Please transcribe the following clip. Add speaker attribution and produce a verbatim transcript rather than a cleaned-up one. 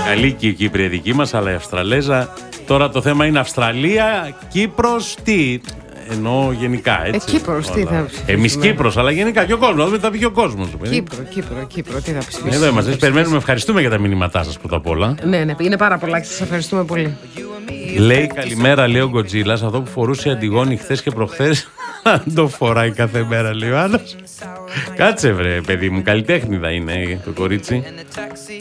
Speaker 1: Καλή και η Κύπρια δική μας, αλλά η Αυστραλέζα. Τώρα το θέμα είναι Αυστραλία, Κύπρος, τι. Εννοώ γενικά, έτσι.
Speaker 2: Ε, Κύπρος, τι θα ψηφίσουμε.
Speaker 1: Εμείς Κύπρος, αλλά γενικά και ο κόσμος. Δεν θα πει και ο κόσμος.
Speaker 2: Κύπρο, Κύπρο, Κύπρο, τι θα ψηφίσουμε.
Speaker 1: Εδώ είμαστε. Περιμένουμε, ευχαριστούμε για τα μηνύματά σας πρώτα απ' όλα.
Speaker 2: Ναι, ναι, είναι πάρα πολλά και σας ευχαριστούμε πολύ.
Speaker 1: Λέει καλημέρα, λέει ο Γκοτζίλας, αυτό που φορούσε η Αντιγόνη χθες και προχθές. Αν το φοράει κάθε μέρα, λέει ο άλλος. Κάτσε βρε, παιδί μου, καλλιτέχνηδα είναι το κορίτσι.